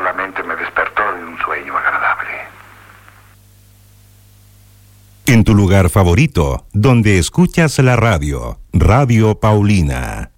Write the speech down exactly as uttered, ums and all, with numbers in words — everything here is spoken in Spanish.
solamente me despertó de un sueño agradable. En tu lugar favorito, donde escuchas la radio, Radio Paulina.